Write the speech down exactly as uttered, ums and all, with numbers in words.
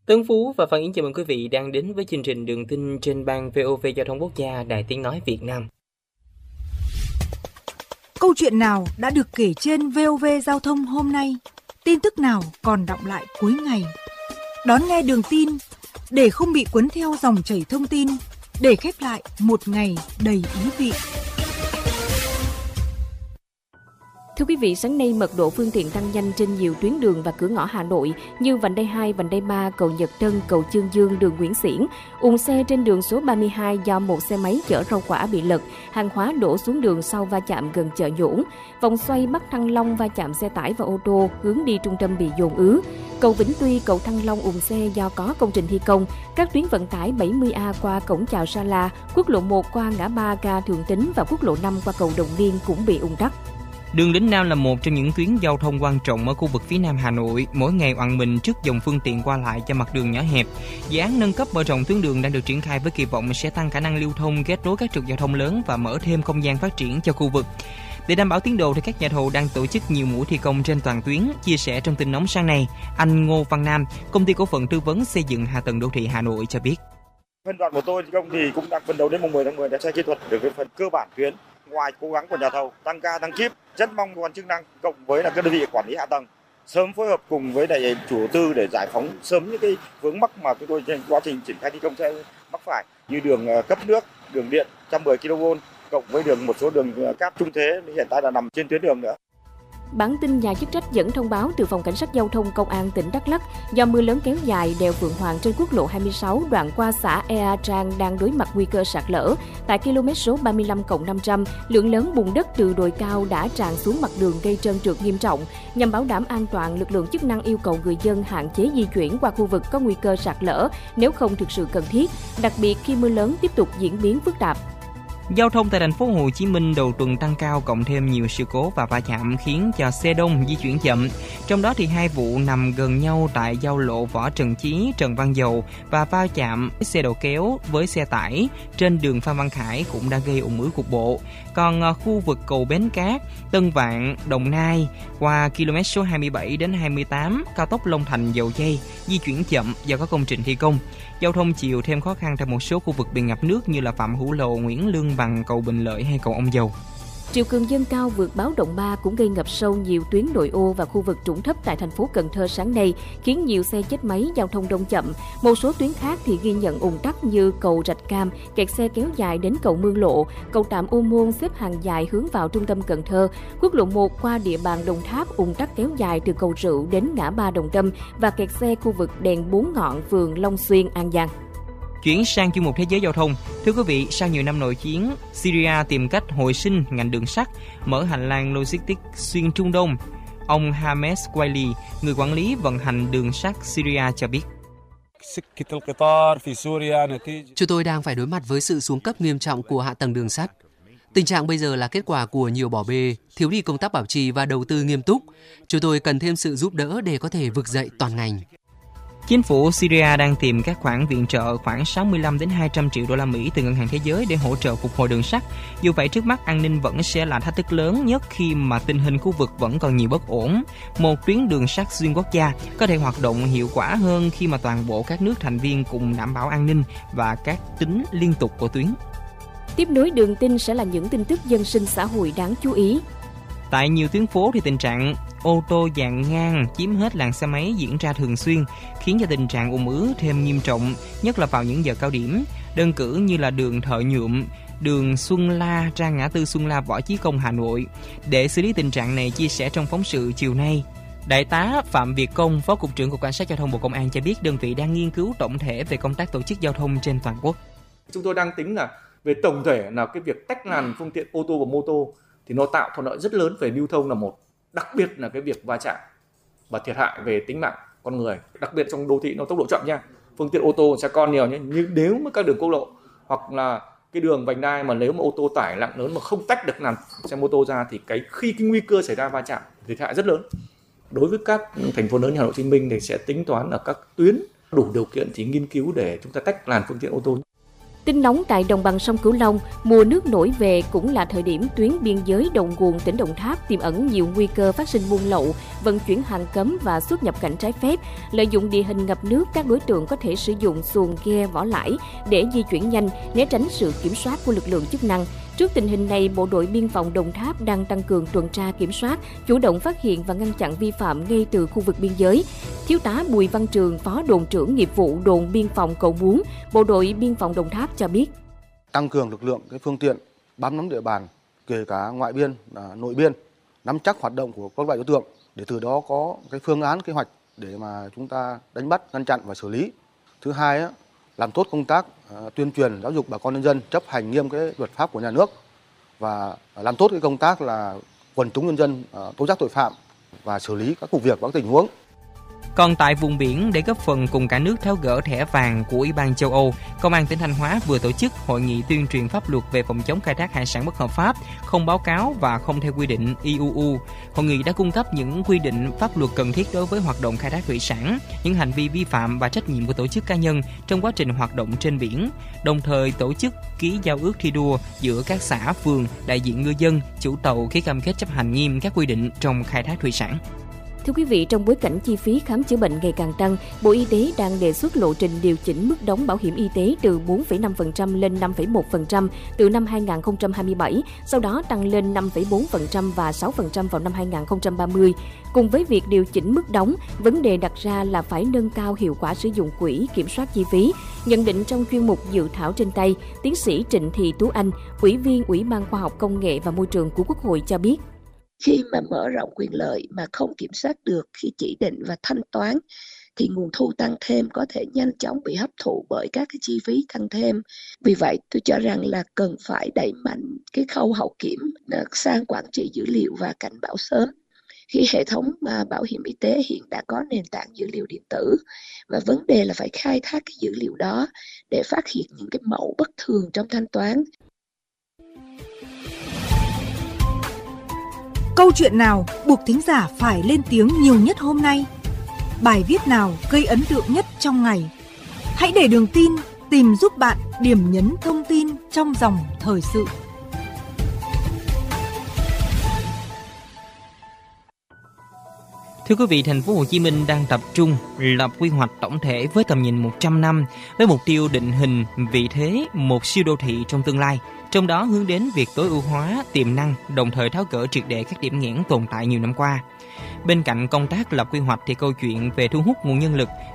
Tân Phú và Phan Yến chào mừng quý vị đang đến với chương trình Đường tin trên ban vê o vê Giao thông Quốc gia Đài Tiếng nói Việt Nam. Câu chuyện nào đã được kể trên vê o vê Giao thông hôm nay? Tin tức nào còn đọng lại cuối ngày? Đón nghe Đường tin để không bị cuốn theo dòng chảy thông tin, để khép lại một ngày đầy ý vị. Thưa quý vị, sáng nay mật độ phương tiện tăng nhanh trên nhiều tuyến đường và cửa ngõ Hà Nội như vành đai hai, vành đai ba, cầu Nhật Tân, cầu Chương Dương, đường Nguyễn Xiển. Ùn xe trên đường số ba mươi hai do một xe máy chở rau quả bị lật, hàng hóa đổ xuống đường sau va chạm gần chợ Nhổn. Vòng xoay Bắc Thăng Long va chạm xe tải và ô tô hướng đi trung tâm bị dồn ứ. Cầu Vĩnh Tuy, cầu Thăng Long ùn xe do có công trình thi công. Các tuyến vận tải bảy mươi A qua cổng chào Sa La, quốc lộ một qua ngã ba ga Thường Tín và quốc lộ năm qua cầu Đồng Liên cũng bị ùn tắc. Đường Lĩnh Nam là một trong những tuyến giao thông quan trọng ở khu vực phía Nam Hà Nội, mỗi ngày oằn mình trước dòng phương tiện qua lại cho mặt đường nhỏ hẹp. Dự án nâng cấp mở rộng tuyến đường đang được triển khai với kỳ vọng sẽ tăng khả năng lưu thông, kết nối các trục giao thông lớn và mở thêm không gian phát triển cho khu vực. Để đảm bảo tiến độ thì các nhà thầu đang tổ chức nhiều mũi thi công trên toàn tuyến. Chia sẻ trong tin nóng sáng nay, anh Ngô Văn Nam, công ty cổ phần tư vấn xây dựng hạ tầng đô thị Hà Nội cho biết. Phân đoạn của tôi thi công thì cũng đang phấn đấu đến mùng mười tháng mười để xe kỹ thuật được cái phần cơ bản tuyến. Ngoài cố gắng của nhà thầu tăng ca tăng kíp, rất mong cơ quan chức năng cộng với là các đơn vị quản lý hạ tầng sớm phối hợp cùng với đại chủ đầu tư để giải phóng sớm những cái vướng mắc mà chúng tôi trên quá trình triển khai thi công sẽ mắc phải, như đường cấp nước, đường điện một trăm mười ki lô vôn cộng với đường một số đường cáp trung thế hiện tại là nằm trên tuyến đường nữa. Bản tin nhà chức trách dẫn thông báo từ Phòng Cảnh sát Giao thông Công an tỉnh Đắk Lắk do mưa lớn kéo dài, đèo Phượng Hoàng trên quốc lộ hai mươi sáu đoạn qua xã Ea Trang đang đối mặt nguy cơ sạt lở. Tại km số ba mươi lăm cộng năm trăm, lượng lớn bùn đất từ đồi cao đã tràn xuống mặt đường gây trơn trượt nghiêm trọng. Nhằm bảo đảm an toàn, lực lượng chức năng yêu cầu người dân hạn chế di chuyển qua khu vực có nguy cơ sạt lở nếu không thực sự cần thiết, đặc biệt khi mưa lớn tiếp tục diễn biến phức tạp. Giao thông tại thành phố Hồ Chí Minh đầu tuần tăng cao cộng thêm nhiều sự cố và va chạm khiến cho xe đông di chuyển chậm. Trong đó thì hai vụ nằm gần nhau tại giao lộ Võ Trần Chí, Trần Văn Dầu và va chạm xe đầu kéo với xe tải trên đường Phan Văn Khải cũng đã gây ùn ứ cục bộ. Còn khu vực cầu Bến Cát, Tân Vạn, Đồng Nai qua km số hai mươi bảy đến hai mươi tám cao tốc Long Thành Dầu Giây di chuyển chậm do có công trình thi công. Giao thông chiều thêm khó khăn tại một số khu vực bị ngập nước như là Phạm Hữu Lộ, Nguyễn Lương Bằng, cầu Bình Lợi hay cầu Ông Dầu. Triều cường dâng cao vượt báo động ba cũng gây ngập sâu nhiều tuyến nội ô và khu vực trũng thấp tại thành phố Cần Thơ sáng nay, khiến nhiều xe chết máy, giao thông đông chậm. Một số tuyến khác thì ghi nhận ùn tắc như cầu Rạch Cam, kẹt xe kéo dài đến cầu Mương Lộ, cầu Tạm Ô Môn xếp hàng dài hướng vào trung tâm Cần Thơ, quốc lộ một qua địa bàn Đồng Tháp ùn tắc kéo dài từ cầu Rượu đến ngã ba Đồng Tâm và kẹt xe khu vực đèn Bốn Ngọn, phường Long Xuyên, An Giang. Chuyển sang chuyên mục Thế giới giao thông. Thưa quý vị, sau nhiều năm nội chiến, Syria tìm cách hồi sinh ngành đường sắt, mở hành lang logistics xuyên Trung Đông. Ông Hames Waili, người quản lý vận hành đường sắt Syria cho biết. Chúng tôi đang phải đối mặt với sự xuống cấp nghiêm trọng của hạ tầng đường sắt. Tình trạng bây giờ là kết quả của nhiều bỏ bê, thiếu đi công tác bảo trì và đầu tư nghiêm túc. Chúng tôi cần thêm sự giúp đỡ để có thể vực dậy toàn ngành. Chính phủ Syria đang tìm các khoản viện trợ khoảng sáu mươi lăm đến hai trăm triệu đô la Mỹ từ Ngân hàng Thế giới để hỗ trợ phục hồi đường sắt. Dù vậy, trước mắt an ninh vẫn sẽ là thách thức lớn nhất khi mà tình hình khu vực vẫn còn nhiều bất ổn. Một tuyến đường sắt xuyên quốc gia có thể hoạt động hiệu quả hơn khi mà toàn bộ các nước thành viên cùng đảm bảo an ninh và các tính liên tục của tuyến. Tiếp nối đường tin sẽ là những tin tức dân sinh xã hội đáng chú ý. Tại nhiều tuyến phố thì tình trạng ô tô dàn ngang chiếm hết làn xe máy diễn ra thường xuyên, khiến cho tình trạng ùn ứ thêm nghiêm trọng, nhất là vào những giờ cao điểm. Đơn cử như là đường Thợ Nhuộm, đường Xuân La ra ngã tư Xuân La Võ Chí Công Hà Nội. Để xử lý tình trạng này, chia sẻ trong phóng sự chiều nay, Đại tá Phạm Việt Công, Phó Cục trưởng Cục Cảnh sát Giao thông Bộ Công an cho biết đơn vị đang nghiên cứu tổng thể về công tác tổ chức giao thông trên toàn quốc. Chúng tôi đang tính là về tổng thể là cái việc tách làn phương tiện ô tô và mô tô thì nó tạo thuận lợi rất lớn về lưu thông là một, đặc biệt là cái việc va chạm và thiệt hại về tính mạng con người, đặc biệt trong đô thị nó tốc độ chậm nha, phương tiện ô tô sẽ con nhiều nhé. Nhưng nếu mà các đường quốc lộ hoặc là cái đường vành đai mà nếu mà ô tô tải nặng lớn mà không tách được làn xe mô tô ra thì cái khi cái nguy cơ xảy ra va chạm thiệt hại rất lớn. Đối với các thành phố lớn như Hà Nội, Hồ Chí Minh thì sẽ tính toán ở các tuyến đủ điều kiện thì nghiên cứu để chúng ta tách làn phương tiện ô tô. Tin nóng tại đồng bằng sông Cửu Long, mùa nước nổi về cũng là thời điểm tuyến biên giới đầu nguồn tỉnh Đồng Tháp tiềm ẩn nhiều nguy cơ phát sinh buôn lậu, vận chuyển hàng cấm và xuất nhập cảnh trái phép. Lợi dụng địa hình ngập nước, các đối tượng có thể sử dụng xuồng ghe vỏ lãi để di chuyển nhanh, né tránh sự kiểm soát của lực lượng chức năng. Trước tình hình này, Bộ đội Biên phòng Đồng Tháp đang tăng cường tuần tra kiểm soát, chủ động phát hiện và ngăn chặn vi phạm ngay từ khu vực biên giới. Thiếu tá Bùi Văn Trường, Phó đồn trưởng nghiệp vụ đồn biên phòng Cầu Muốn, Bộ đội Biên phòng Đồng Tháp cho biết. Tăng cường lực lượng cái phương tiện bám nắm địa bàn, kể cả ngoại biên, nội biên, nắm chắc hoạt động của các loại đối tượng để từ đó có cái phương án kế hoạch để mà chúng ta đánh bắt, ngăn chặn và xử lý. Thứ hai á, làm tốt công tác uh, tuyên truyền giáo dục bà con nhân dân chấp hành nghiêm cái luật pháp của nhà nước và làm tốt cái công tác là quần chúng nhân dân uh, tố giác tội phạm và xử lý các vụ việc, các tình huống. Còn tại vùng biển, để góp phần cùng cả nước tháo gỡ thẻ vàng của Ủy ban châu Âu, Công an tỉnh Thanh Hóa vừa tổ chức hội nghị tuyên truyền pháp luật về phòng chống khai thác hải sản bất hợp pháp, không báo cáo và không theo quy định i u u. Hội nghị đã cung cấp những quy định pháp luật cần thiết đối với hoạt động khai thác thủy sản, những hành vi vi phạm và trách nhiệm của tổ chức cá nhân trong quá trình hoạt động trên biển, đồng thời tổ chức ký giao ước thi đua giữa các xã, phường, đại diện ngư dân, chủ tàu ký cam kết chấp hành nghiêm các quy định trong khai thác thủy sản. Thưa quý vị, trong bối cảnh chi phí khám chữa bệnh ngày càng tăng, Bộ Y tế đang đề xuất lộ trình điều chỉnh mức đóng bảo hiểm y tế từ bốn phẩy năm phần trăm lên năm phẩy một phần trăm từ năm hai nghìn không trăm hai mươi bảy, sau đó tăng lên năm phẩy bốn phần trăm và sáu phần trăm vào năm hai nghìn không trăm ba mươi. Cùng với việc điều chỉnh mức đóng, vấn đề đặt ra là phải nâng cao hiệu quả sử dụng quỹ kiểm soát chi phí. Nhận định trong chuyên mục dự thảo trên tay, tiến sĩ Trịnh Thị Tú Anh, Ủy viên Ủy ban Khoa học Công nghệ và Môi trường của Quốc hội cho biết. Khi mà mở rộng quyền lợi mà không kiểm soát được khi chỉ định và thanh toán thì nguồn thu tăng thêm có thể nhanh chóng bị hấp thụ bởi các cái chi phí tăng thêm. Vì vậy tôi cho rằng là cần phải đẩy mạnh cái khâu hậu kiểm sang quản trị dữ liệu và cảnh báo sớm. Khi hệ thống mà bảo hiểm y tế hiện đã có nền tảng dữ liệu điện tử và vấn đề là phải khai thác cái dữ liệu đó để phát hiện những cái mẫu bất thường trong thanh toán. Câu chuyện nào buộc thính giả phải lên tiếng nhiều nhất hôm nay? Bài viết nào gây ấn tượng nhất trong ngày? Hãy để Đường Tin tìm giúp bạn điểm nhấn thông tin trong dòng thời sự. Thưa quý vị, thành phố Hồ Chí Minh đang tập trung lập quy hoạch tổng thể với tầm nhìn một trăm năm với mục tiêu định hình vị thế một siêu đô thị trong tương lai. Trong đó hướng đến việc tối ưu hóa tiềm năng, đồng thời tháo gỡ triệt để các điểm nghẽn tồn tại nhiều năm qua. Bên cạnh công tác lập quy hoạch thì câu chuyện về thu hút nguồn nhân lực